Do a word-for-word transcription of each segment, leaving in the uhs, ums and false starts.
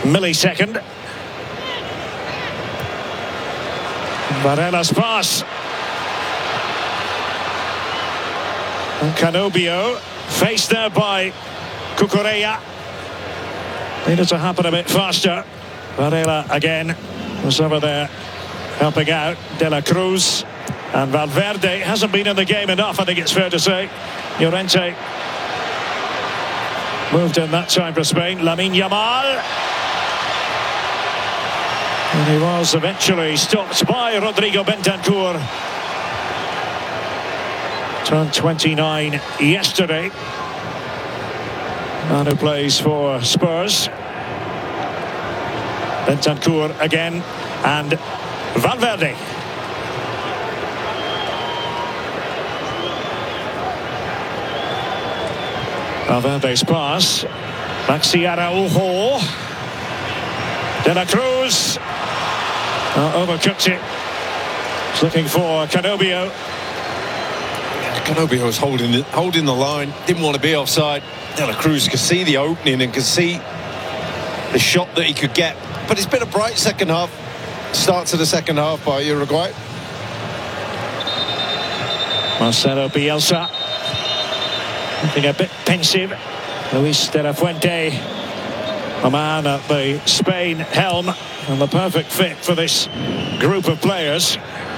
millisecond. Varela's pass. And Canobio, faced there by Cucurella. Needed to happen a bit faster. Varela again was over there helping out. De la Cruz. And Valverde hasn't been in the game enough, I think it's fair to say. Llorente moved in that time for Spain. Lamine Yamal. And he was eventually stopped by Rodrigo Bentancur. Turned twenty-nine yesterday. Man who plays for Spurs. Bentancur again. And Valverde. Valverde's pass. Maxi Araujo. De la Cruz. Oh, overcooked it. He's looking for Canobio. Canobio was holding the, holding the line. Didn't want to be offside. De la Cruz could see the opening and could see the shot that he could get. But it's been a bright second half. Start to the second half by Uruguay. Marcelo Bielsa looking a bit pensive. Luis de la Fuente, a man at the Spain helm, and the perfect fit for this group of players.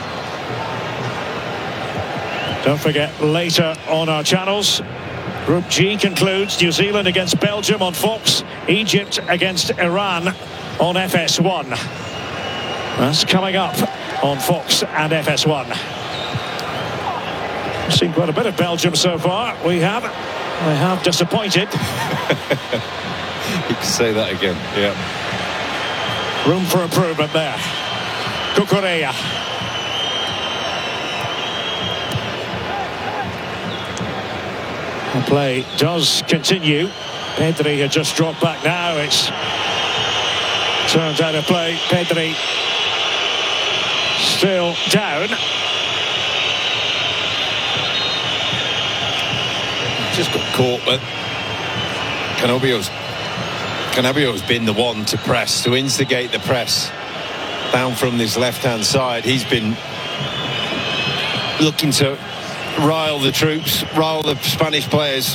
Don't forget, later on our channels, Group G concludes. New Zealand against Belgium on Fox, Egypt against Iran on F S one. That's coming up on Fox and F S one. We've seen quite a bit of Belgium so far. We have. They have disappointed. You can say that again, yeah. Room for improvement there. Cucurella. The play does continue. Pedri had just dropped back now. It's turned out of play. Pedri still down. Just got caught, but Canobio's Canobio's been the one to press, to instigate the press down from this left-hand side. He's been looking to rile the troops, rile the Spanish players.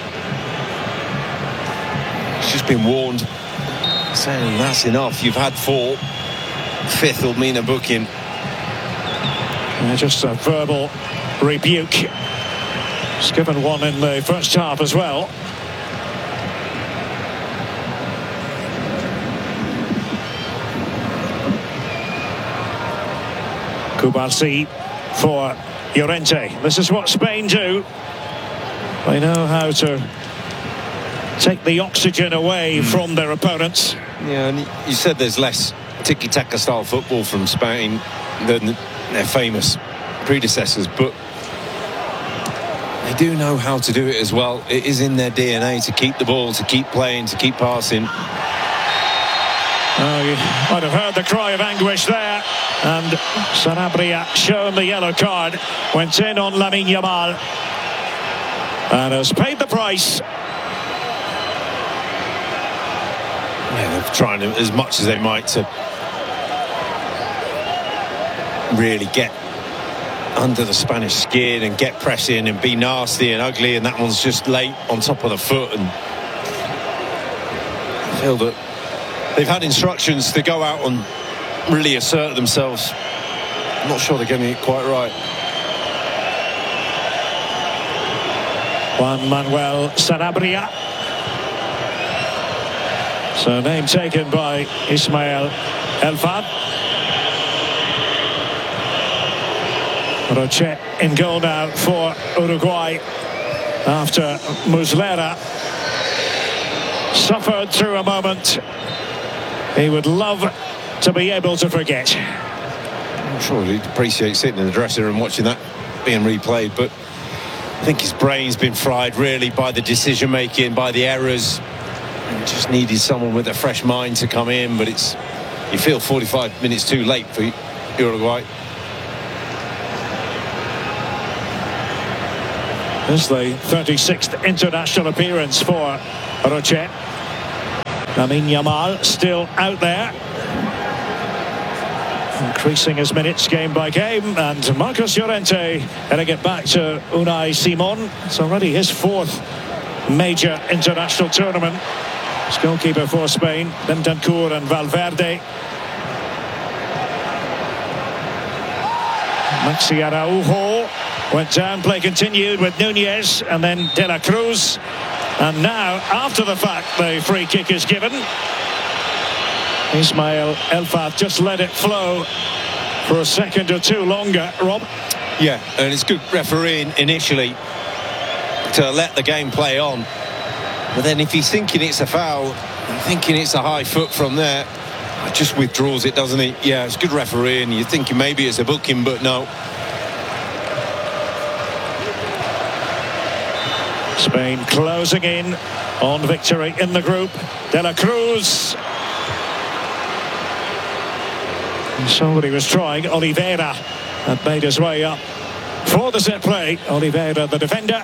He's just been warned, saying that's enough. You've had four. Fifth will mean a booking. Yeah, just a verbal rebuke. He's given one in the first half as well. Cubarsí for Llorente. This is what Spain do. They know how to take the oxygen away mm. from their opponents. Yeah, and you said there's less tiki-taka style football from Spain than their famous predecessors, but they do know how to do it as well. It is in their D N A to keep the ball, to keep playing, to keep passing. Oh, you might have heard the cry of anguish there. And Sanabria, shown the yellow card, went in on Lamine Yamal and has paid the price. Yeah, they're trying as much as they might to really get under the Spanish skin and get pressing and be nasty and ugly, and that one's just late on top of the foot. And I feel that they've had instructions to go out and really assert themselves. I'm not sure they're getting it quite right. Juan Manuel Sanabria. So name taken by Ismael Elfad. Rochet in goal now for Uruguay after Muslera suffered through a moment he would love to be able to forget. I'm sure he'd appreciate sitting in the dressing room watching that being replayed, but I think his brain's been fried really by the decision making, by the errors, and just needed someone with a fresh mind to come in. But it's, you feel forty-five minutes too late for Uruguay. This is the thirty-sixth international appearance for Rochet. Lamine Yamal still out there, increasing his minutes game by game, and Marcos Llorente heading it back to Unai Simon. It's already his fourth major international tournament. His goalkeeper for Spain, Bentancur and Valverde. Maxi Araujo went down, play continued with Nunez and then De La Cruz. And now, after the fact, the free kick is given. Ismail Elfat just let it flow for a second or two longer, Rob. Yeah, and it's good refereeing initially to let the game play on. But then if he's thinking it's a foul, thinking it's a high foot from there, just withdraws it, doesn't he? Yeah, it's good refereeing. You're thinking maybe it's a booking, but no. Spain closing in on victory in the group. De La Cruz. Somebody was trying. Oliveira had made his way up for the set play. Oliveira, the defender.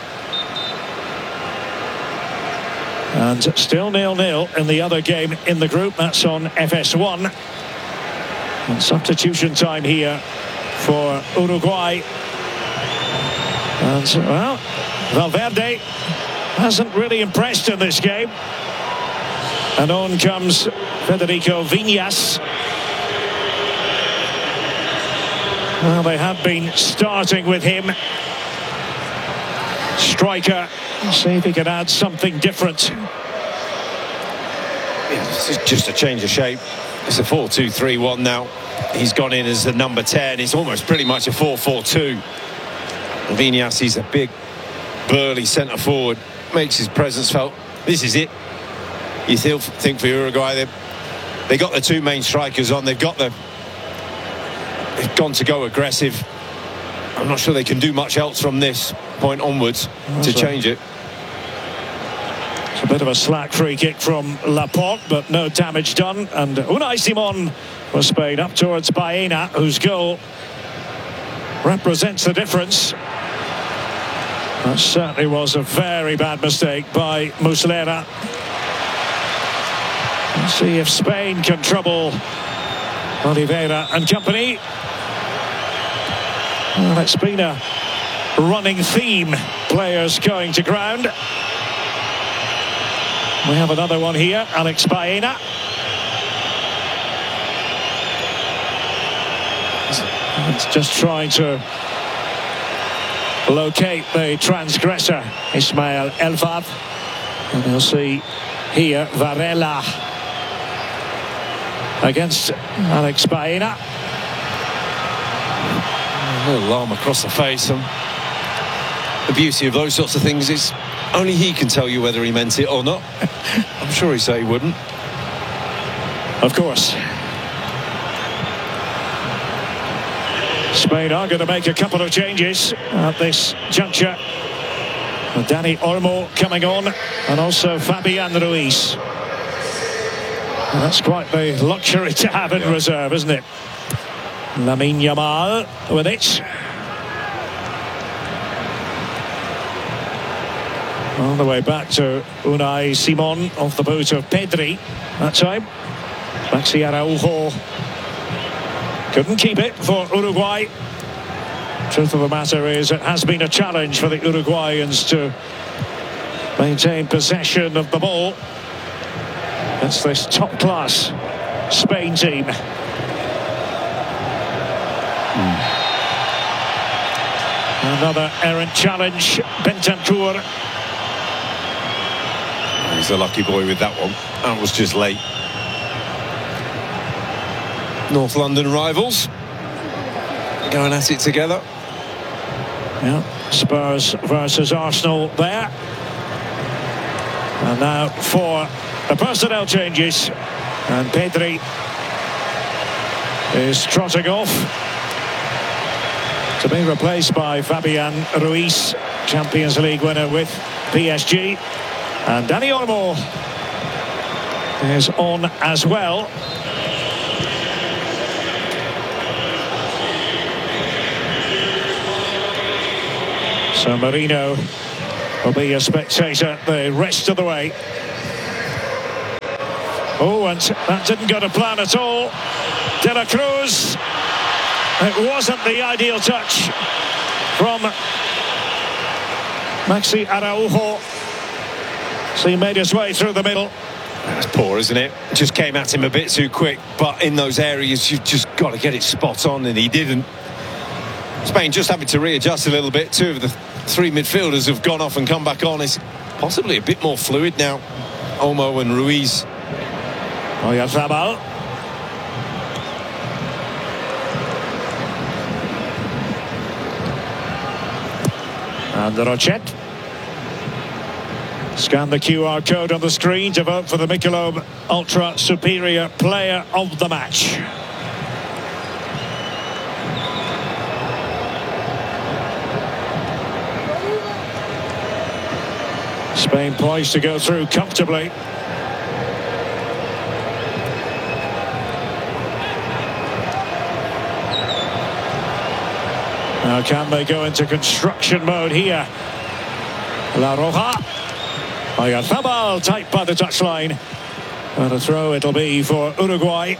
And still nil nil in the other game in the group. That's on F S one. And substitution time here for Uruguay. And, well, Valverde hasn't really impressed in this game. And on comes Federico Viñas. Well, they have been starting with him. Striker. See if he can add something different. Yeah, this is just a change of shape. It's a four two three one now. He's gone in as the number ten. It's almost pretty much a four four two. Viñas, he's a big, burly centre forward. Makes his presence felt. This is it. You still think for Uruguay, they they got the two main strikers on. They've got the. They've gone to go aggressive. I'm not sure they can do much else from this point onwards That's to change it. It's a bit of a slack free kick from Laporte, but no damage done. And Unai Simon for Spain up towards Baena, whose goal represents the difference. That certainly was a very bad mistake by Muslera. Let's see if Spain can trouble Oliveira and company. Well, it's been a running theme, players going to ground. We have another one here, Alex Baena. It's just trying to locate the transgressor, Ismail Elfat. And you'll see here Varela against Alex Baena. A little arm across the face. Um, the beauty of those sorts of things is only he can tell you whether he meant it or not. I'm sure he'd say he wouldn't. Of course. Spain are going to make a couple of changes at this juncture. Dani Olmo coming on, and also Fabian Ruiz. And that's quite the luxury to have in yeah. reserve, isn't it? Lamine Yamal with it. On the way back to Unai Simon off the boot of Pedri that time. Maxi Araujo couldn't keep it for Uruguay. Truth of the matter is, it has been a challenge for the Uruguayans to maintain possession of the ball. That's this top-class Spain team. Mm. Another errant challenge. Bentancur. He's a lucky boy with that one. That was just late. North London rivals going at it together. Yeah, Spurs versus Arsenal there. And now for the personnel changes. And Pedri is trotting off to be replaced by Fabian Ruiz, Champions League winner with P S G. And Dani Olmo is on as well. So Marino will be a spectator the rest of the way. Oh, and that didn't go to plan at all. De La Cruz. It wasn't the ideal touch from Maxi Araujo. So he made his way through the middle. That's poor, isn't it? Just came at him a bit too quick, but in those areas you've just got to get it spot on, and he didn't. Spain just having to readjust a little bit. Two of the three midfielders have gone off and come back on. It's possibly a bit more fluid now. Olmo and Ruiz. Oyarzabal. And Rochet. Scan the Q R code on the screen to vote for the Michelob Ultra Superior Player of the Match. Spain poised to go through comfortably. Now can they go into construction mode here? La Roja. Oyarzabal tight by the touchline. And a throw it'll be for Uruguay.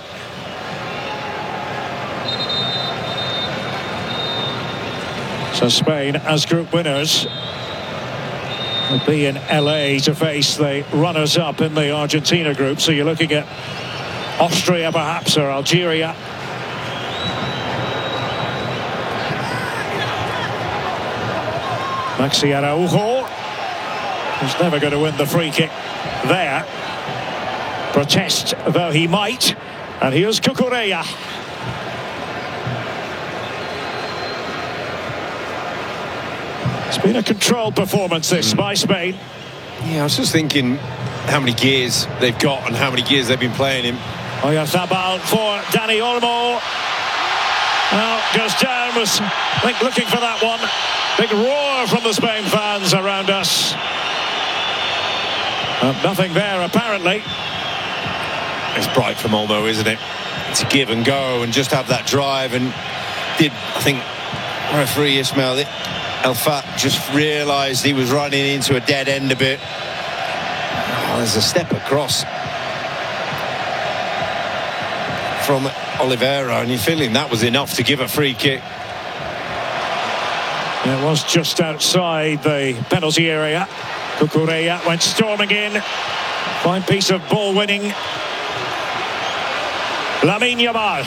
So Spain, as group winners, will be in L A to face the runners-up in the Argentina group. So you're looking at Austria perhaps, or Algeria. Maxi Araujo, who's never going to win the free kick there. Protest though he might. And here's Cucurella. It's been a controlled performance this mm. by Spain. Yeah, I was just thinking how many gears they've got and how many gears they've been playing in. Oyarzabal for Dani Olmo. Now goes down, was I think looking for that one. Big roar from the Spain fans around us. Uh, nothing there apparently. It's bright from Olmo, isn't it? To give and go and just have that drive, and did I think referee Ismail El Fat just realised he was running into a dead end a bit. Oh, there's a step across from Oliveira, and you're feeling that was enough to give a free kick. It was just outside the penalty area. Cucurella went storming in. Fine piece of ball winning. Lamine Yamal.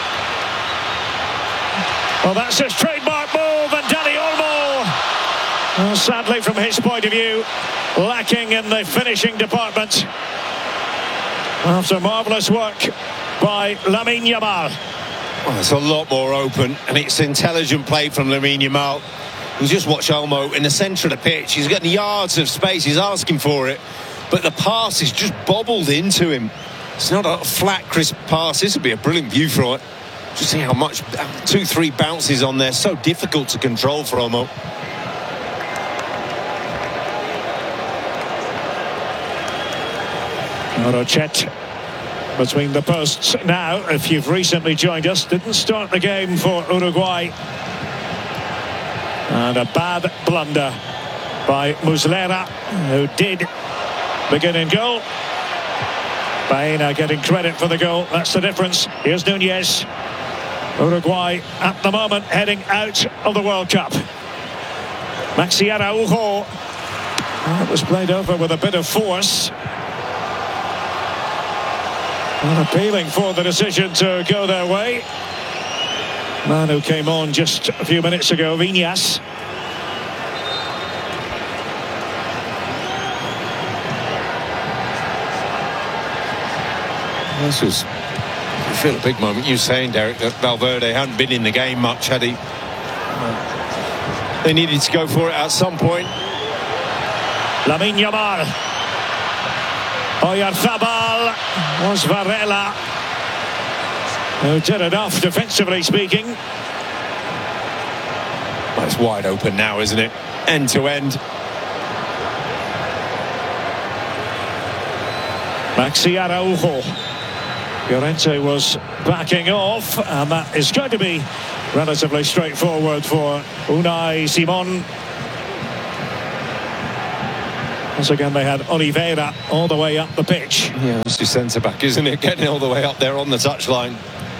Well, that's his trademark move, and Dani Olmo, well, sadly from his point of view, lacking in the finishing department. After marvellous work by Lamine Yamal. Well, it's a lot more open, and it's intelligent play from Lamine Yamal. You just watch Olmo in the centre of the pitch. He's got yards of space. He's asking for it, but the pass is just bobbled into him. It's not a flat, crisp pass. This would be a brilliant view for it. Just see how much, two, three bounces on there. So difficult to control for Olmo. Rochet between the posts now. If you've recently joined us, didn't start the game for Uruguay. And a bad blunder by Muslera, who did begin in goal. Spain are getting credit for the goal. That's the difference. Here's Nunez. Uruguay at the moment heading out of the World Cup. Maxi Araujo. Well, it was played over with a bit of force. And appealing for the decision to go their way. Man who came on just a few minutes ago, Viñas. This was, I feel a big moment. You were saying, Derek, that Valverde hadn't been in the game much, had he? They needed to go for it at some point. Lamine Yamal. Oyarzabal. Was Varela, who did enough defensively speaking. Well, it's wide open now, isn't it? End to end. Maxi Araujo. Llorente was backing off, and that is going to be relatively straightforward for Unai Simon. Once again, they had Oliveira all the way up the pitch. Yeah, that's your centre-back, isn't it? Getting all the way up there on the touchline.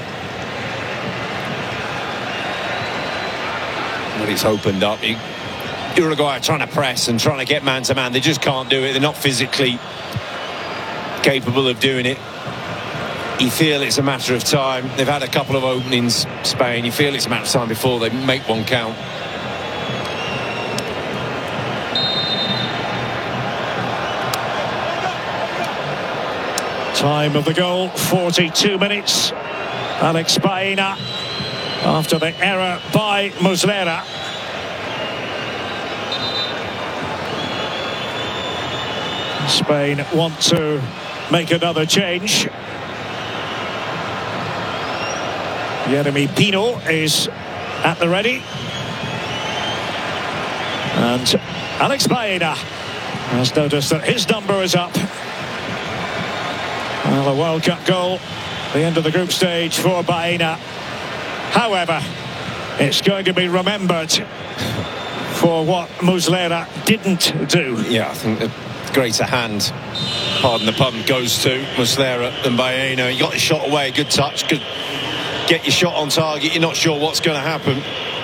When it's opened up, you, Uruguay are trying to press and trying to get man-to-man. They just can't do it. They're not physically capable of doing it. You feel it's a matter of time. They've had a couple of openings, Spain. You feel it's a matter of time before they make one count. Time of the goal, forty-two minutes. Alex Baena, after the error by Muslera. Spain want to make another change. Yeremy Pino is at the ready. And Alex Baena has noticed that his number is up. Well, a World Cup goal, the end of the group stage for Baena. However, it's going to be remembered for what Muslera didn't do. Yeah, I think the greater hand, pardon the pun, goes to Muslera than Baena. He got his shot away, good touch, good get your shot on target. You're not sure what's going to happen.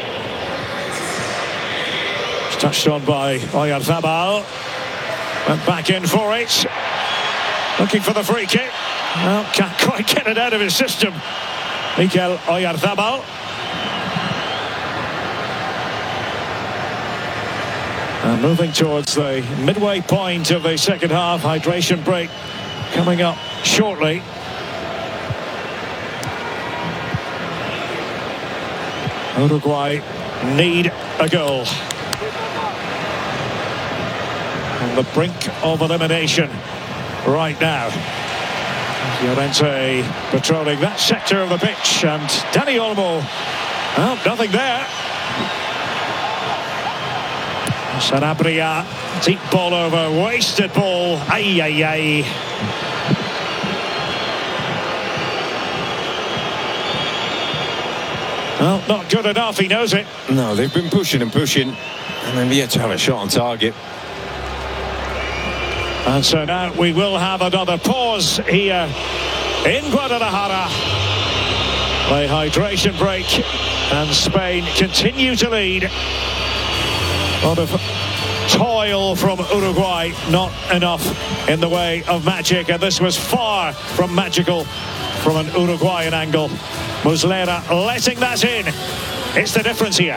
It's touched on by Oyarzabal. Went back in for it. Looking for the free kick. Well, can't quite get it out of his system. Mikel Oyarzabal. And moving towards the midway point of the second half. Hydration break coming up shortly. Uruguay need a goal. On the brink of elimination right now. Llorente patrolling that sector of the pitch, and Dani Olmo, well, nothing there. Sanabria, deep ball over, wasted ball. Ay, ay, ay. Well, not good enough, he knows it. No, they've been pushing and pushing, and then yet to have a shot on target. And so now we will have another pause here in Guadalajara. Play hydration break, and Spain continue to lead. A lot of toil from Uruguay, not enough in the way of magic, and this was far from magical from an Uruguayan angle. Muslera letting that in. It's the difference here.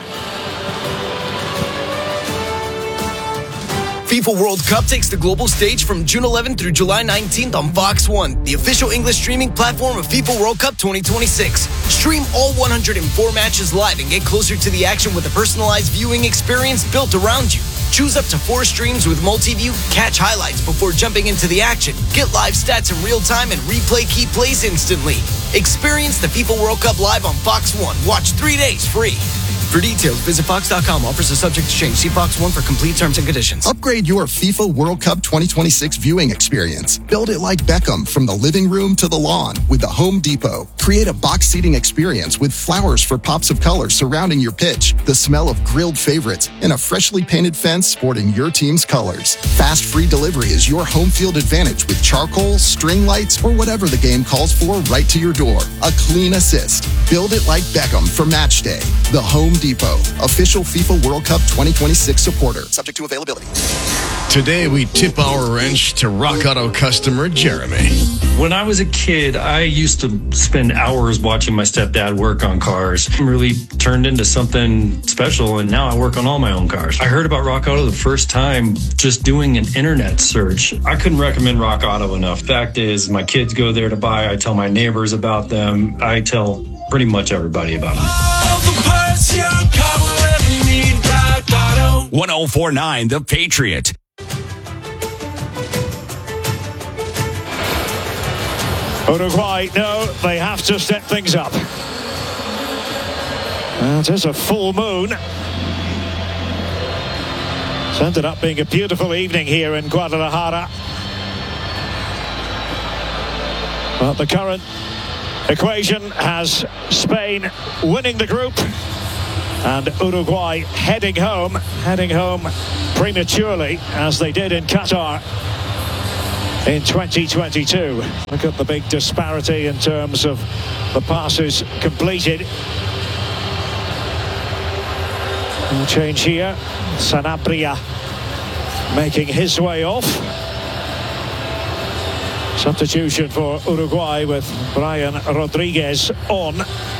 FIFA World Cup takes the global stage from June eleventh through July nineteenth on Fox one, the official English streaming platform of FIFA World Cup twenty twenty-six. Stream all one hundred four matches live and get closer to the action with a personalized viewing experience built around you. Choose up to four streams with multi-view, catch highlights before jumping into the action, get live stats in real time, and replay key plays instantly. Experience the FIFA World Cup live on Fox one. Watch three days free. For details, visit fox dot com. Offers are subject to change. See Fox one for complete terms and conditions. Upgrade your FIFA World Cup twenty twenty-six viewing experience. Build it like Beckham from the living room to the lawn with the Home Depot. Create a box seating experience with flowers for pops of color surrounding your pitch, the smell of grilled favorites, and a freshly painted fence sporting your team's colors. Fast free delivery is your home field advantage with charcoal, string lights, or whatever the game calls for right to your door. A clean assist. Build it like Beckham for match day. The Home Depot, official FIFA World Cup twenty twenty-six supporter. Subject to availability. Today we tip our wrench to Rock Auto customer Jeremy. When I was a kid, I used to spend hours watching my stepdad work on cars. It really turned into something special, and now I work on all my own cars. I heard about Rock Auto the first time just doing an internet search. I couldn't recommend Rock Auto enough. Fact is, my kids go there to buy. I tell my neighbors about them. I tell pretty much everybody about them. one oh four point nine The Patriot. Uruguay, no, they have to step things up. Well, it is a full moon. It's ended up being a beautiful evening here in Guadalajara. But the current equation has Spain winning the group And Uruguay heading home, heading home prematurely, as they did in Qatar in twenty twenty-two. Look at the big disparity in terms of the passes completed. No change here. Sanabria making his way off. Substitution for Uruguay with Brian Rodriguez on.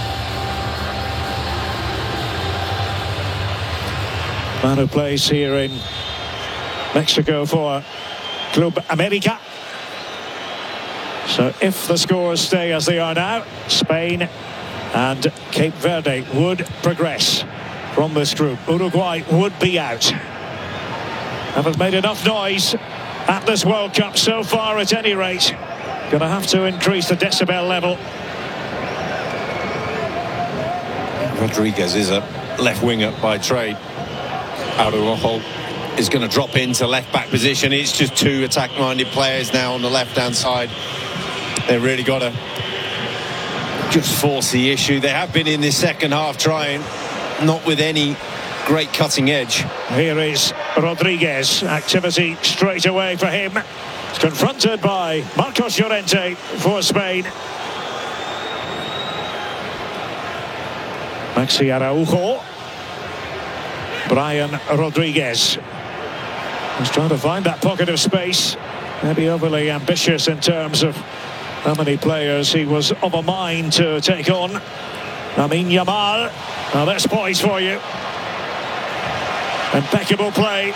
Man who plays here in Mexico for Club America. So if the scores stay as they are now, Spain and Cape Verde would progress from this group. Uruguay would be out. Haven't made enough noise at this World Cup so far, at any rate. Going to have to increase the decibel level. Rodriguez is a left winger by trade. Araujo is going to drop into left back position. It's just two attack-minded players now on the left-hand side. They've really got to just force the issue. They have been in this second half trying, not with any great cutting edge. Here is Rodriguez. Activity straight away for him. He's confronted by Marcos Llorente for Spain. Maxi Araujo. Brian Rodriguez. He's trying to find that pocket of space. Maybe overly ambitious in terms of how many players he was of a mind to take on. Lamine Yamal. Now that's poise for you. Impeccable play.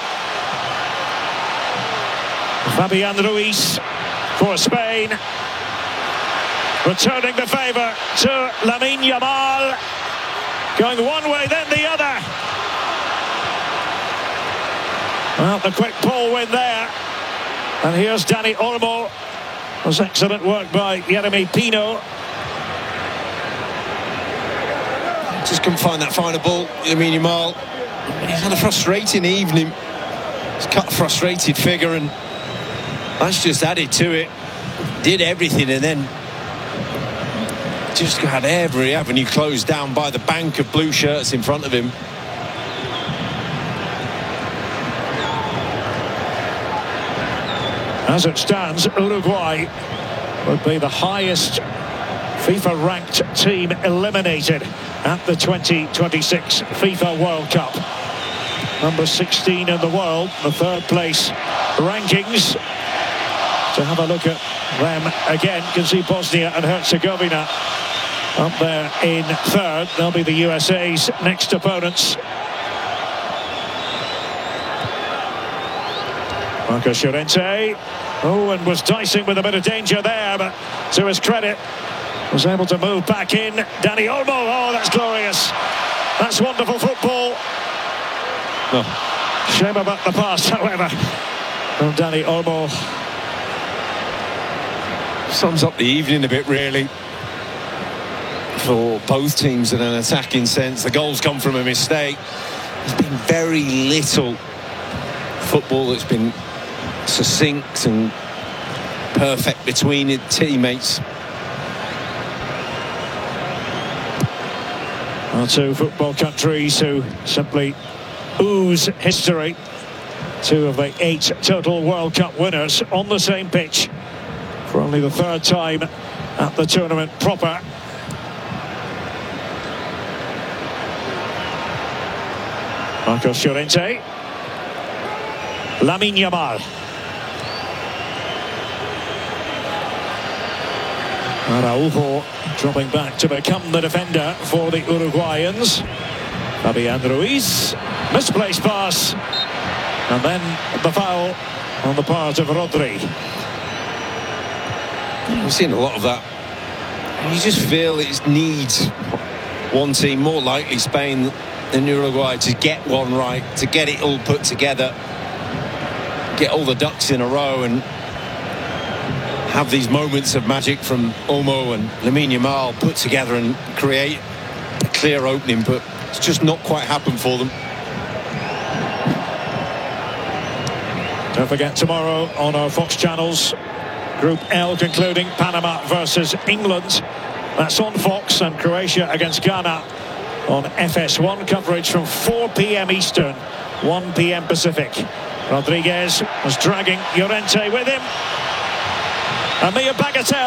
Fabian Ruiz for Spain. Returning the favour to Lamine Yamal. Going one way, then the other. Well, the quick ball win there. And here's Dani Olmo. It was excellent work by Yeremy Pino. Just couldn't find that final ball. Lamine Yamal, he's had a frustrating evening. He's cut a frustrated figure, and that's just added to it. Did everything, and then just had every avenue closed down by the bank of blue shirts in front of him. As it stands, Uruguay would be the highest FIFA-ranked team eliminated at the twenty twenty-six FIFA World Cup. Number sixteen in the world, the third place rankings. To have a look at them again, you can see Bosnia and Herzegovina up there in third. They'll be the U S A's next opponents. Marcos Llorente. Oh, and was dicing with a bit of danger there, but to his credit, was able to move back in. Dani Olmo. Oh, that's glorious. That's wonderful football. No. Shame about the pass, however, from Dani Olmo. Sums up the evening a bit, really, for both teams in an attacking sense. The goals come from a mistake. There's been very little football that's been succinct and perfect between the teammates. Well, two football countries who simply ooze history. Two of the eight total World Cup winners on the same pitch for only the third time at the tournament proper. Marcos Llorente. Lamine Yamal. Araujo dropping back to become the defender for the Uruguayans. Fabian Ruiz. Misplaced pass. And then the foul on the part of Rodri. We've seen a lot of that. You just feel it needs one team, more likely Spain than Uruguay, to get one right, to get it all put together, get all the ducks in a row, and have these moments of magic from Olmo and Lamine Yamal put together and create a clear opening, but it's just not quite happened for them. Don't forget, tomorrow on our Fox channels, Group L concluding Panama versus England. That's on Fox, and Croatia against Ghana on F S one. Coverage from four p m Eastern, one p m Pacific. Rodriguez was dragging Llorente with him. And Mia Bagatelle.